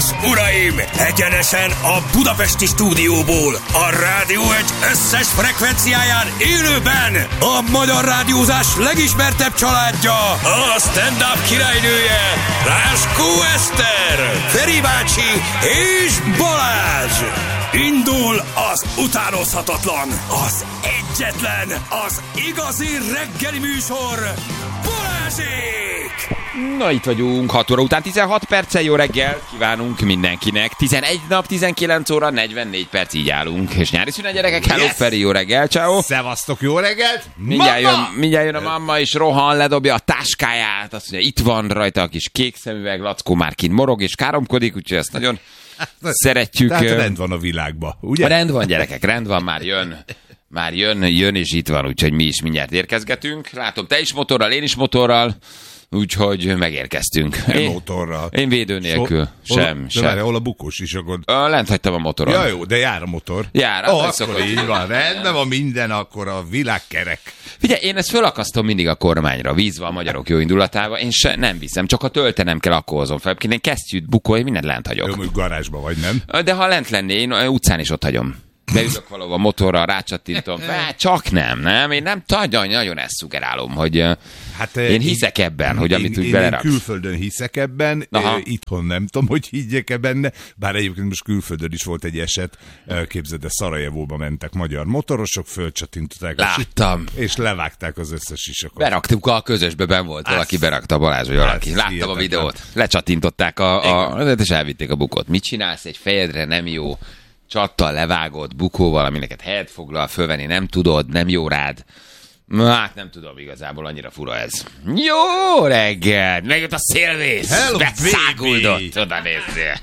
és uraim, egyenesen a budapesti stúdióból, a Rádió Egy összes frekvenciáján élőben a magyar rádiózás legismertebb családja, a stand-up királynője, Ráskó Eszter, Feri bácsi és Balázs. Indul az utánozhatatlan, az egyetlen, az igazi reggeli műsor, Balázsék! Na, itt vagyunk, 6 óra után 16 perccel, jó reggel kívánunk mindenkinek. 11 nap, 19 óra, 44 perc, így állunk. És nyári szünet, gyerekek, hello, Feri, jó reggel, ciao. Szevasztok, jó reggelt! Mindjárt jön a mamma, és rohan, ledobja a táskáját, azt mondja, itt van rajta a kis kék szemüveg, Lackó már kint morog és káromkodik, úgyhogy ezt nagyon szeretjük. Tehát rend van a világban, ugye? Rend van, gyerekek, rend van, már jön, és itt van, úgyhogy mi is mindjárt érkezgetünk. Látom, te is motorral, én is motorral, úgyhogy megérkeztünk. Motorral. Én védő nélkül. Sem. Hol a bukós is, akkor... Lent hagytam a motoron. Ja, jó, de jár a motor. Jár. Akkor így van, rendben van minden, akkor a világ kerek. Figyelj, én ezt fölakasztom mindig a kormányra, vízva a magyarok jó indulatával, én nem viszem, csak ha töltenem kell, akkor hozom fel. Én kesztyűt, bukói, mindent lent hagyok. Jó, mondjuk garázsba vagy, nem? De ha lent lenné, én utcán is ott hagyom. Beülök valahol motorral, rácsattintom. Csak nem. Én nem nagyon ezt szugerálom, hogy hát, én hiszek ebben, hogy amit úgy beleraksz. Én külföldön hiszek ebben, itthon nem tudom, hogy higgyek-e benne, bár egyébként most külföldön is volt egy eset, képzeld, Szarajevóba mentek magyar motorosok, fölcsattintották. Láttam. És levágták az összes sisakot. Beraktuk a közösbe, benn volt, valaki berakta, Balázs, vagy valaki. Láttam a videót. Lecsattintották és elvitték a bukót. Mit csinálsz? Egy fejedre nem jó. Csattal levágott bukóval, ami neked helyet foglal, fölvenni nem tudod, nem jó rád. Hát nem tudom, igazából annyira fura ez. Jó reggel! Megjött a szélvész! Beszáguldott! Oda nézzél!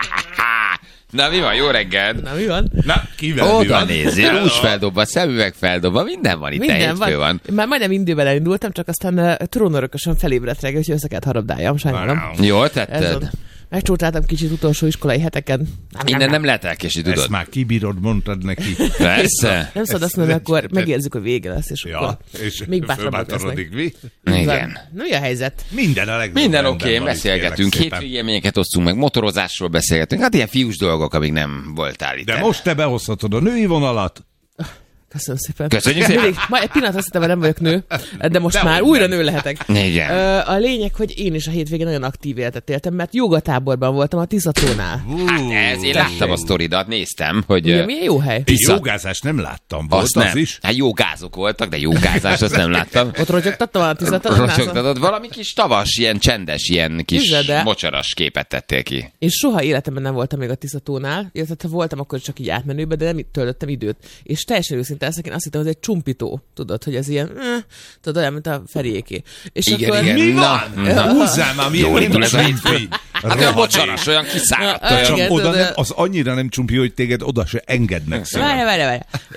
Na mi van? Jó reggel! Na mi van? Na, kivel mi van? Oda nézzél! Rúzs feldobva, szemüveg feldobva, minden van itt, hétfő van. Már majdnem indulban elindultam, csak aztán trónörökösen felébredt reggel, úgyhogy össze kellett harabdáljam, sajnálom. Jól tetted? Megcsótáltam kicsit utolsó iskolai heteken. Innen nem lehet elkésni, tudod. Ezt már kibírod, mondtad neki. Persze. Nem szabad azt mondani, akkor megérzzük, hogy vége lesz, és akkor és még bátrabbak lesznek. Igen. Na, mi a helyzet? Minden a legjobb. Minden oké, beszélgetünk. Hétvégi élményeket osztunk meg, motorozásról beszélgetünk. Hát ilyen fiús dolgok, amíg nem voltál itt. De most te behozhatod a női vonalat. Köszönöm szépen. Köszönjük szépen. Egy pillanat azt hittem, hogy nem vagyok nő, de most már újra nő lehetek. Igen. A lényeg, hogy én is a hétvégén nagyon aktív életet éltem, mert jogatáborban voltam a Tiszatónál. Én láttam a sztoridat, néztem, hogy... Ugye, milyen jó hely. Jogázást nem láttam, volt az nem. is? Hát jogázok voltak, de jogázás azt nem láttam. Ott rotyogtattam a Tiszatónál. Rotyogtatod, valami kis tavas, ilyen csendes, ilyen kis mocsaras képet tettél ki. Én soha életemben nem voltam még a Tiszatónál, illetve ha voltam, akkor csak így átmenőbe, de nem töltöttem időt. És teljesen őszinte leszek, én azt hittem, hogy ez egy csumpító. Tudod, hogy ez ilyen, tudod, olyan, mint a Feriéké. És igen, akkor... igen. Mi van? Húzzál már, jó indul ez a csumpi. Hát olyan mocsaras, olyan kiszáradt. Csak oda nem, az annyira nem csumpi, hogy téged oda se engednek szépen. Várj.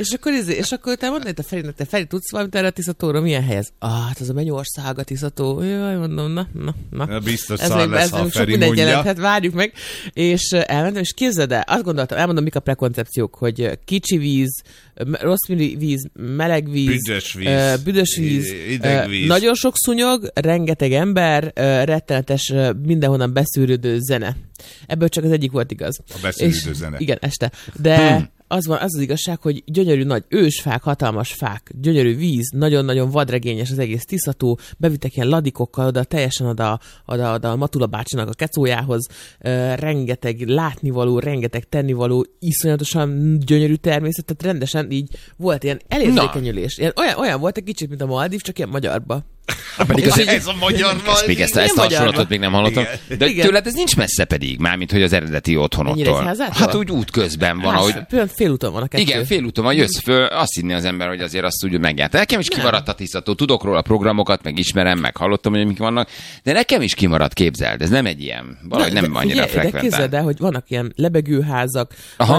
És akkor utána mondani, hogy te Ferinek, te Feri, tudsz valamit erre a Tiszatóra? Milyen hely ez? Hát az a Mennyország, a Tiszató. Jaj, mondom, na. Biztos szar lesz, ha a Feri mondja. Hát várjuk meg. És elmentem, és képzeld el, azt gondoltam, elmondom, mik a prekoncepciók, hogy kicsi víz, rossz víz, meleg víz, büdös víz, ideg víz. Nagyon sok szúnyog, rengeteg ember, rettenetes, mindenhonnan beszűrődő zene. Ebből csak az egyik volt igaz. A beszűrődő zene. Igen, este. De az igazság, hogy gyönyörű nagy ősfák, hatalmas fák, gyönyörű víz, nagyon-nagyon vadregényes az egész Tiszató, bevittek ilyen ladikokkal teljesen oda a Matula bácsinak a kecójához, rengeteg látnivaló, rengeteg tennivaló, iszonyatosan gyönyörű természet, tehát rendesen így volt ilyen elérzékenyülés. Olyan volt egy kicsit, mint a Maldív, csak ilyen magyarba. Pedig ez a magyar Maldív. Ezt a hasonlatot még nem hallottam. De tőled ez nincs messze pedig, mármint hogy az eredeti otthonottól. Hát úgy útközben van, ahogy... Félúton van a kettő. Igen, félúton van, jössz föl, azt hinni az ember, hogy azért azt úgy megjárt. Nekem is kimaradt a Tiszató, tudok róla programokat, meg ismerem, meg hallottam, hogy mik vannak, de nekem is kimaradt, képzeld, ez nem egy ilyen, valahogy nem annyira frekventál. De képzeld el, hogy vannak ilyen lebegőházak,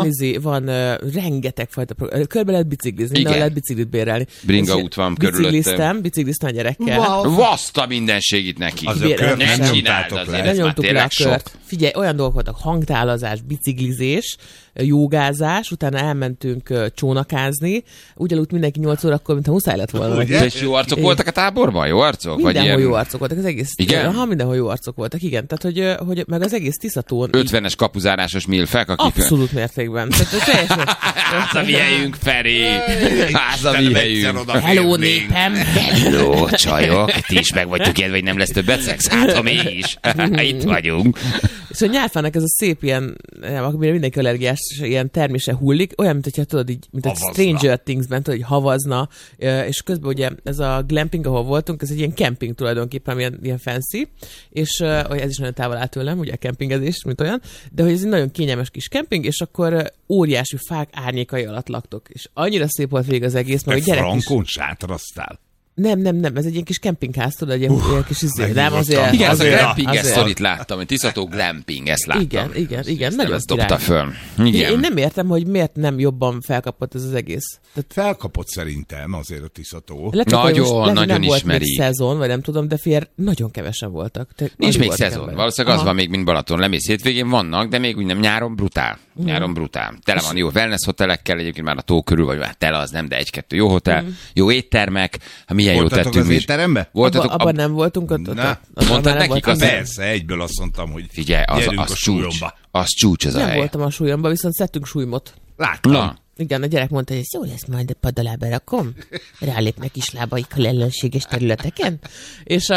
van rengeteg fajta program, körbe lehet biciklizni, mindenhol lehet biciklit bérelni. Bringaút van körülöttem. Bicikliztem a gyerekkel. Vaszta mindenségit neki. Az a kört nem nyomtátok le. Nem nyomtuk le a kört. Figyelj, olyan dolgok voltak, hangtálazás, biciklizés, jogázás, utána elmentünk csónakázni, úgy aludt mindenki 8 órakor, mintha muszáj lett volna. És jó arcok voltak a táborban? Jó arcok? Mindenhol jó arcok voltak, az egész. Igen? Mindenhol jó arcok voltak, igen. Tehát, hogy meg az egész Tiszatón... 50-es kapuzárásos milfek, akik... Abszolút mértékben. Az a mi helyünk, Feri! Az a mi helyünk! Hello, népem! Hello, csajok! Ti is meg vagytok ilyen, vagy nem lesz többet szex? Hát, ha mégis. Itt vagyunk. És a nyárfának ez a szép ilyen, amire mindenki allergiás, ilyen termése hullik, olyan, mint hogyha tudod, így, mint a Stranger Things-ben, tudod, hogy havazna, és közben ugye ez a glamping, ahol voltunk, ez egy ilyen camping tulajdonképpen, ilyen fancy, és ez is nagyon távol áll tőlem, ugye a campingezés, mint olyan, de hogy ez egy nagyon kényelmes kis camping, és akkor óriási fák árnyékai alatt laktok. És annyira szép volt végig az egész, meg a gyerek is. Frankon sátrasztál? Nem, ez egy ilyen kis kempingház, tudod, egy ilyen kis nem azért. Igen, az a glamping sztorit láttam, hogy Tiszató glamping, ezt láttam. Igen, nagyon ezt dobta föl. Igen. Én nem értem, hogy miért nem jobban felkapott ez az egész. Tehát felkapott szerintem azért a Tiszató. Nagyon ismeri. Volt még szezon, vagy nem tudom, de nagyon kevesen voltak. Nincs még szezon. Valószínűleg az van még, mint Balaton. Lemész hétvégén vannak, de még úgy nem nyáron brutál. Tele van jó wellness hotelekkel, egyébként már a tó körül, vagy már tele az nem, de 1-2 jó hotel, jó éttermek. Milyen jó tettünk az étteremben? Abban nem voltunk ott. Mondtad nekik? Persze, egyből azt mondtam, hogy figyelj, az csúcs. Az csúcs az a hely. Nem voltam a súlyomban, viszont szedtünk súlymot. Láttam. Igen, a gyerek mondta, hogy ez jó lesz, majd a pad alá berakom. Rálépnek is lábaikkal ellenséges területeken. És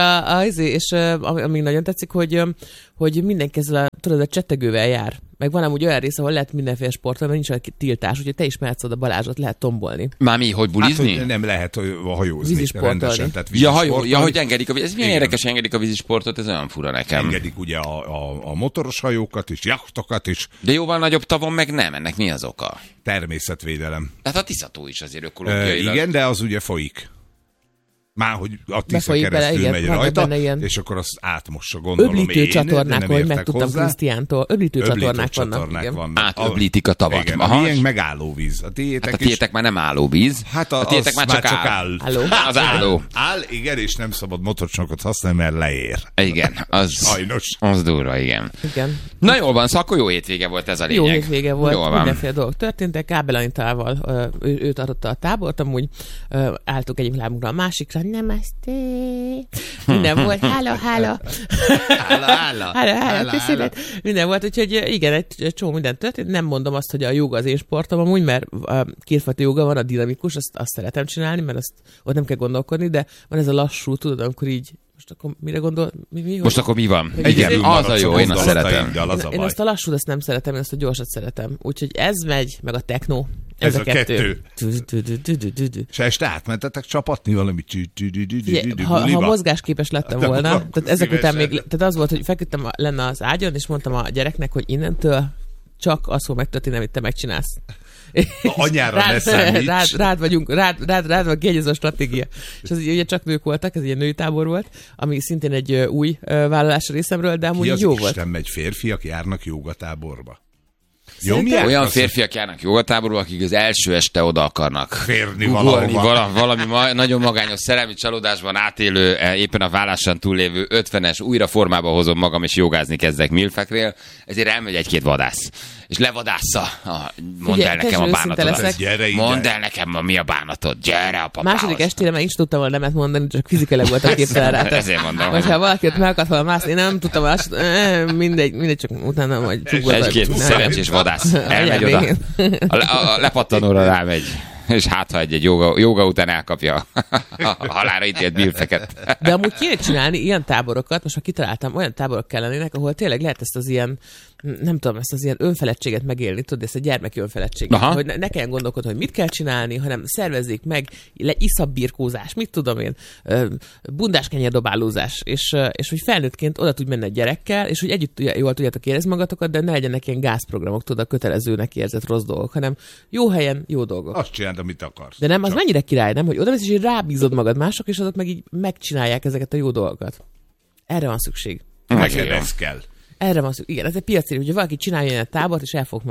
amíg nagyon tetszik, hogy mindenki ezzel a csettegővel jár. Meg van amúgy olyan rész, ahol lehet mindenféle sportolni, mert nincs olyan tiltás, úgyhogy te is mehetsz oda Balázsot, lehet tombolni. Már mi, hogy bulizni? Hát, nem lehet hajózni. Vízisportolni. Hogy engedik ez milyen érdekes, engedik a vízisportot, ez olyan fura nekem. Engedik ugye a motoros hajókat is, jachtokat is. De jóval nagyobb tavon meg nem, ennek mi az oka? Természetvédelem. Tehát a Tiszató is azért ökológiailag. Igen, de az ugye folyik. Már hogy a Tisza keresztül megy rajta, és akkor azt átmossa, gondolom én. Öblítőcsatornák, hogy megtudtam Krisztiántól. Öblítőcsatornák vannak. Átöblítik a tavat. Igen, a miénk meg állóvíz. A tiétek már nem állóvíz. Hát a tiétek már csak áll. Az álló. Áll, igen, és nem szabad motorcsónakot használni, mert leér. Igen, az durva, igen. Na jól van, szóval akkor jó hétvége volt ez a lényeg. Jó hétvége volt, mindenféle dolgok történtek. Kábel Anitával ő tartotta a tábort, amúgy álltuk egyik lábunkra a másikra, namaste. Minden volt, hála. Köszönet. Minden volt, úgyhogy igen, egy csomó minden történt. Nem mondom azt, hogy a jóga az én sportom amúgy, mert kétfajta jóga van, a dinamikus, azt szeretem csinálni, mert ott nem kell gondolkodni, de van ez a lassú, tudod, amikor így most akkor mire gondol? Most akkor mi van? Igen, az a jó, én azt szeretem. Én azt a lassút, azt nem szeretem, én azt a gyorsat szeretem. Úgyhogy ez megy, meg a techno. Ez a kettő. És este átmentetek csapatni valami ha mozgásképes lettem volna, tehát ezek után még, tehát az volt, hogy feküdtem lenne az ágyon, és mondtam a gyereknek, hogy innentől csak az fog megtörténni, amit te megcsinálsz. Anyára ne számíts. Rád van kiegyező a stratégia. És az ugye csak nők voltak, ez egy női tábor volt, ami szintén egy új vállalás részemről, de amúgy jó volt. Isten megy férfiak járnak jogatáborba. Olyan férfiak járnak jogatáborba, akik az első este oda akarnak férni valami nagyon magányos szerelmi csalódásban átélő, éppen a válláson túllévő 50-es újra formába hozom magam, és jogázni kezdek milfeknél, ezért elmegy egy-két vadász. És levadásza. Mondd el nekem a bánatodat. Mondd el nekem, mi a bánatod. Gyere a papához. Második estére már nincs tudtam volna nemet mondani, csak fizikailag voltam képtelen rá. Ezért mondom. Vagy ha valaki ott meg akart volna mászni, én nem tudtam volna, mindegy, csak utána majd csukboltam. Egy-két szerencsés vadász elmegy oda. A lepattanóra rámegy. És hát, ha egy joga után elkapja a halálra ítélt milfeket. De amúgy kéne csinálni ilyen táborokat, most már kitaláltam, olyan táborok kellenének, ahol tényleg lehet ezt az ilyen, nem tudom, ezt az ilyen önfeledtséget megélni, tudod, ezt a gyermeki önfeledtséget. Aha. Hogy ne kelljen gondolkodni, hogy mit kell csinálni, hanem szervezzék meg, iszabbirkózás, mit tudom én, bundáskenyerdobálózás, és hogy felnőttként oda tudj menni a gyerekkel, és hogy együtt jól tudjátok érezni magatokat, de ne legyenek ilyen gázprogramok, tudod, a kötelezőnek érzett rossz dolgok, hanem jó helyen, jó dolgok. Azt csináld, amit akarsz. De nem, az mennyire király, nem? Hogy oda mész, és így rábízod magad mások, és azok meg így megcsinálják ezeket a jó dolgokat. Erre van szükség. Neked ez kell. Erre van szükség. Igen, ez egy piaci, hogyha valaki csinálja ilyen tábort, és el fog menni.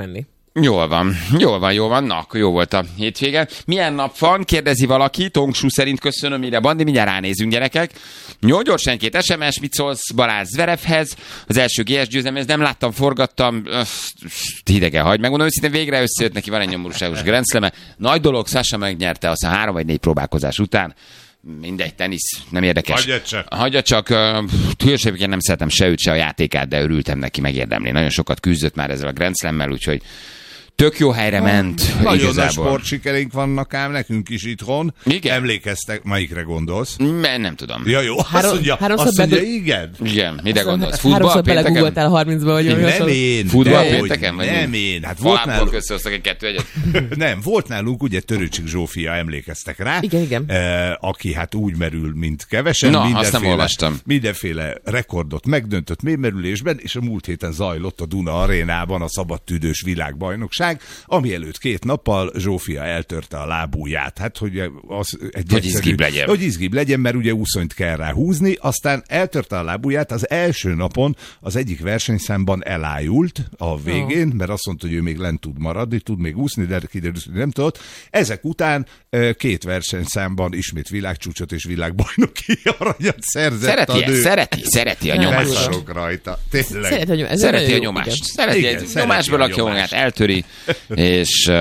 Jól van. Na, akkor jó volt a hétvége. Milyen nap van? Kérdezi valaki. Tongsú szerint köszönöm, ide Bandi. Mindjárt ránézünk, gyerekek. Jó, gyorsan 2 SMS. Mit szólsz Balázs Zverevhez? Az első GS győzelem, nem láttam, forgattam. Hidegen hagy. Megmondom őszintén, végre összejött neki, van egy nyomorúságos Grand Slam-e. Nagy dolog, Sasha megnyerte, aztán 3 vagy 4 próbálkozás után. Mindegy, tenisz, nem érdekes. Hagyja csak. Hűséggel nem szeretem se őt, se a játékát, de örültem neki, megérdemli. Nagyon sokat küzdött már ezzel a Grand Slam-mel, úgyhogy tök jó helyre ment. Nagyon nagy sportsikereink vannak ám nekünk is itthon. Igen. Emlékeztek, melyikre gondolsz? Nem tudom. Ja, jó, azt mondja, igen. Igen, mire gondolsz? Futball háromszor belegugoltál 30-ba, vagy nem én. Futball pénteken? Nem én. Hát volt nálunk. Összehoztak egy 2-1-et. Nem, volt nálunk ugye Törőcsik Zsófia, emlékeztek rá. Igen. Aki hát úgy merül, mint kevesen. Na, azt nem olvastam. Mindenféle rekordot megdöntött mélymerülésben, és a múlt héten zajlott a Duna arénában a szabadtüdős világbajnokság, ami előtt 2 nappal Zsófia eltörte a lábujját. Hát, hogy az hogy izgibb legyen. Hogy izgibb legyen, mert ugye úszonyt kell rá húzni, aztán eltörte a lábujját, az első napon az egyik versenyszámban elájult a végén, mert azt mondta, hogy ő még lent tud maradni, tud még úszni, de kiderült, hogy nem tudott. Ezek után 2 versenyszámban ismét világcsúcsot és világbajnoki aranyat szerzett a nő. Szereti a nyomást. Rajta. Tényleg. Szereti a nyomást. Szereti a nyomásból, aki magát eltöri, és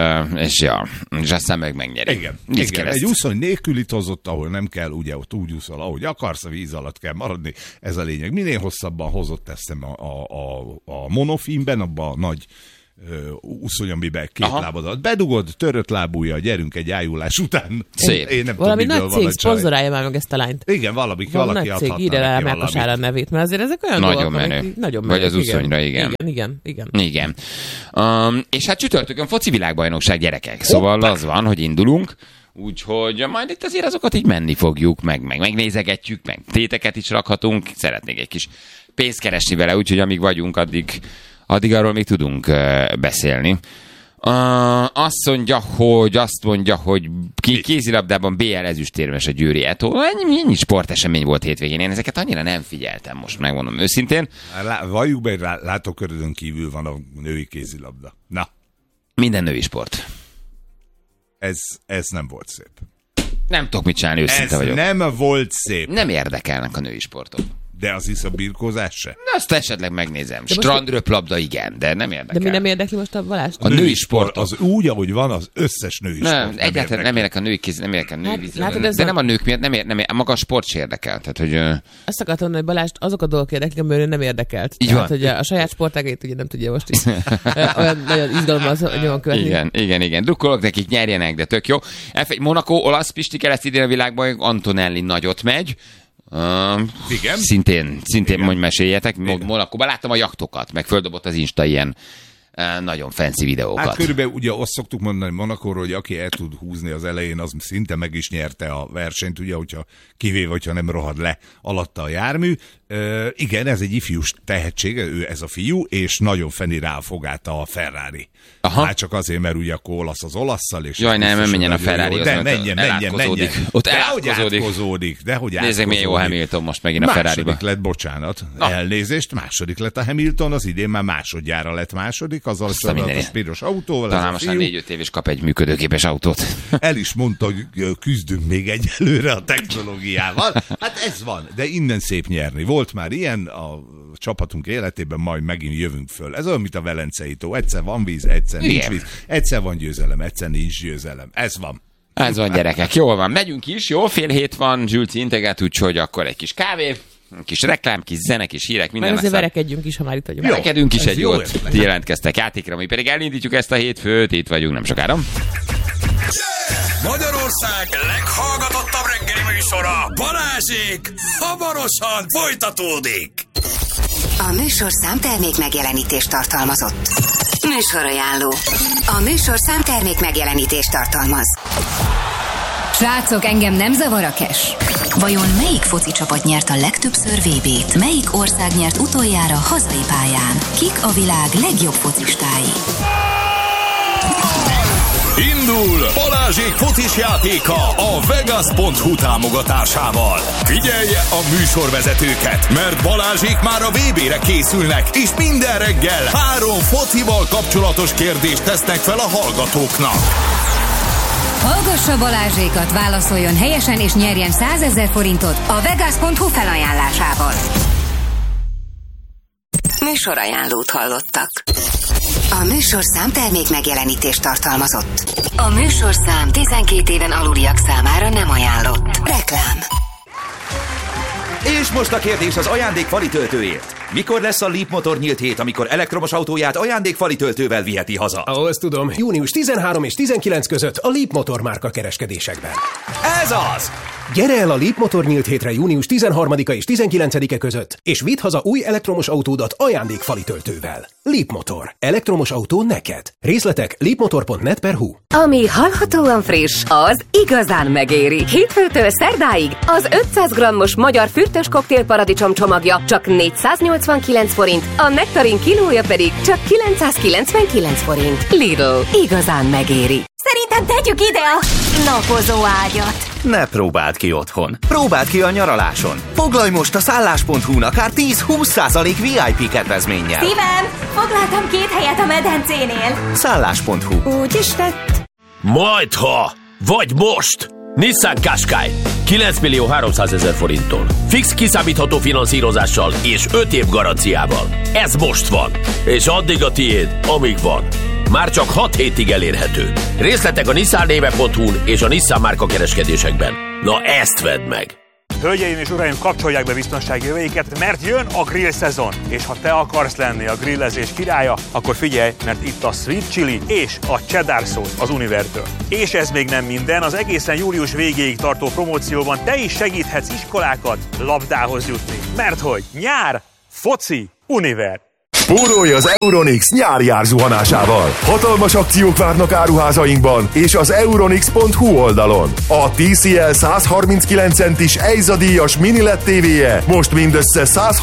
aztán megnyeri. Igen. Egy úszony nélkülit hozott, ahol nem kell, ugye ott úgy úszol, ahogy akarsz, a víz alatt kell maradni. Ez a lényeg. Minél hosszabban hozott ezt a monofilmben, abban a nagy úszony, amiben 2 lábadat bedugod, törött lábúja, gyerünk egy ájulás után. Szép. Én nem valami tudom, nagy cég szponzorálja már meg ezt a lányt. Igen, valaki nagy cég írja le a Melkosára nevét, mert azért ezek olyan nagyon menő. Nagyon menő. Vagy az úszonyra, igen. Igen. És hát csütörtökön foci világbajnokság, gyerekek. Szóval az van, hogy indulunk. Úgyhogy majd itt azért azokat így menni fogjuk, meg megnézegetjük, meg téteket is rakhatunk. Szeretnék egy kis pénzt keresni vele, úgyhogy amíg vagyunk, addig arról még tudunk beszélni. Azt mondja, hogy kézilabdában BL ezüstérmes a Győri Eto. Ennyi sportesemény volt hétvégén. Én ezeket annyira nem figyeltem, most megmondom őszintén. Valljuk be, látókörödön kívül van a női kézilabda. Na. Minden női sport. Ez nem volt szép. Nem tudok mit csinálni, őszinte vagyok. Nem volt szép. Nem érdekelnek a női sportok. De az is a birkózás se? Azt esetleg megnézem. Strandröplabda igen, de nem érdekel. De mi nem érdekli most a Balást? A női sport. Az úgy, ahogy van, az összes női sport. Nem egyáltalán nem érdekel a női kéz, nem érdekel a női vízilabda. De nem a nők miatt, nem maga a sport se érdekel. Tehát, hogy... Azt akartam mondani, hogy Balást azok a dolgok érdeklik, amiről nem érdekelt. Így tehát, hogy a saját sportágait ugye nem tudja most így olyan nagyon izgalommal nyomon követni. Igen. Drukkolok nekik, nyerjenek, de tök jó. F1 Monaco, olasz Pisti kereszt idén a világban, Antonelli nagyot megy. Igen. Szintén mondj, meséljetek. Monakóban láttam a jaktokat, meg földobott az Insta ilyen nagyon fancy videókat. Hát körülbelül ugye azt szoktuk mondani Monakóról, hogy aki el tud húzni az elején, az szinte meg is nyerte a versenyt, ugye, hogyha kivéve, hogyha nem rohad le alatta a jármű. Igen, ez egy ifjús tehetség, ez a fiú, és nagyon feni rá a fogát a Ferrari. Hát csak azért, mert ugye akkor olasz az olasszal, és... Jaj, nem menjen a Ferrari, de menjen. Ott elátkozódik. Nézzek, milyen jó Hamilton most megint a Ferrari-ba. Második lett, bocsánat, elnézést, második lett a Hamilton, az idén már másodjára lett második, azzal a piros autóval. Talán most 4-5 év is kap egy működőképes autót. El is mondta, hogy küzdünk még egyelőre a technológiával. Hát ez van, de innen szép nyerni. Volt már ilyen a csapatunk életében, majd megint jövünk föl. Ez olyan, mint a Velencei tó. Egyszer van víz, egyszer nincs víz. Egyszer van győzelem, egyszer nincs győzelem. Ez van. Ez van, gyerekek. Jól van. Megyünk is. Jó, 6:30 van, Zsülci integet, úgyhogy akkor egy kis kávé, kis reklám, kis zene, kis hírek, minden. Mert azért verekedjünk is, ha már itt vagyunk. Verekedünk is egy jót. Ti jelentkeztek játékra, mi pedig elindítjuk ezt a hétfőt. Itt vagyunk nem sokára. Magyarország leghallgatottabb reggeli műsora, Balázsék, hamarosan folytatódik. A műsor számtermék megjelenítést tartalmazott. Műsorajánló. A műsor számtermék megjelenítést tartalmaz. Srácok, engem nem zavar a cash. Vajon melyik foci csapat nyert a legtöbbször VB-t? Melyik ország nyert utoljára hazai pályán? Kik a világ legjobb focistái? Indul Balázsék focis játéka a Vegas.hu támogatásával. Figyelje a műsorvezetőket, mert Balázsék már a VB-re készülnek, és minden reggel 3 focival kapcsolatos kérdést tesznek fel a hallgatóknak. Hallgassa Balázsékat, válaszoljon helyesen és nyerjen 100 000 forintot a Vegas.hu felajánlásával. Műsorajánlót hallottak. A műsorszám termék megjelenítést tartalmazott. A műsorszám 12 éven aluliak számára nem ajánlott. Reklám. És most a kérdés az ajándékfali töltőért. Mikor lesz a Leap Motor nyílt hét, amikor elektromos autóját ajándékfali töltővel viheti haza? Azt tudom, június 13 és 19 között a Leap Motor márka kereskedésekben. Ez az! Gyere el a Leap Motor nyílt hétre június 13-a és 19-e között, és vidd haza új elektromos autódat ajándékfali töltővel. Leap Motor. Elektromos autó neked. Részletek leapmotor.net/hu. Ami hallhatóan friss, az igazán megéri. Hétfőtől szerdáig az 500 g-os magyar fürtös koktél paradicsom csomagja csak 489 forint, a nektarin kilója pedig csak 999 forint. Lidl. Igazán megéri. Szerintem tegyük ide a napozó ágyat. Ne próbáld ki otthon. Próbáld ki a nyaraláson. Foglalj most a szállás.hu-n akár 10-20% VIP kedvezménnyel. Szívem, foglaltam 2 helyet a medencénél. Szállás.hu. Úgy is tett. Majdha, vagy most! Nissan Qashqai 9.300.000 forinttól. Fix kiszámítható finanszírozással és 5 év garanciával. Ez most van, és addig a tiéd, amíg van. Már csak 6 hétig elérhető. Részletek a nissannéve.hu-n és a Nissan márka kereskedésekben. Na ezt vedd meg! Hölgyeim és uraim, kapcsolják be biztonsági jöveiket, mert jön a grill szezon. És ha te akarsz lenni a grillezés királya, akkor figyelj, mert itt a Sweet Chili és a Cheddar Sauce az Univertől. És ez még nem minden, az egészen július végéig tartó promócióban te is segíthetsz iskolákat labdához jutni. Mert hogy nyár, foci, Univer. Spórolj az Euronix nyári árzuhanásával. Hatalmas akciók várnak áruházainkban és az euronix.hu oldalon. A TCL 139 centis EIZA díjas mini LED TV-je most mindössze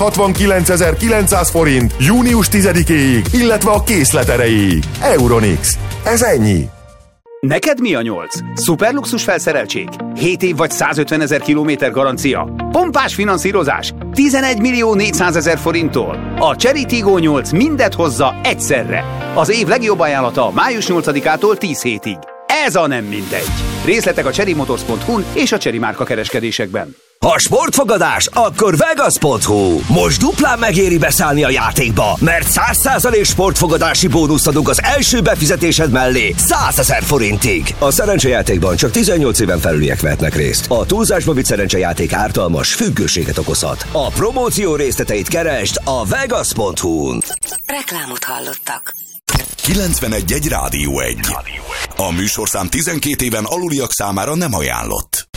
169.900 forint június 10-éig, illetve a készlet erejéig. Euronix. Ez ennyi. Neked mi a 8? Szuperluxus felszereltség? 7 év vagy 150 000 kilométer garancia? Pompás finanszírozás? 11.400.000 forinttól? A Chery Tiggo 8 mindet hozza egyszerre. Az év legjobb ajánlata május 8-ától 10 hétig. Ez a nem mindegy. Részletek a cherrymotors.hu-n és a Chery márka kereskedésekben. Ha sportfogadás, akkor Vegas.hu. Most duplán megéri beszállni a játékba, mert 100% sportfogadási bónuszt adunk az első befizetésed mellé 100 000 forintig. A szerencsejátékban csak 18 éven felüliek vehetnek részt. A túlzásba vitt szerencsejáték ártalmas, függőséget okozhat. A promóció részleteit keresd a Vegas.hu-n. Reklámot hallottak. 91.1 Rádió 1. A műsorszám 12 éven aluliak számára nem ajánlott.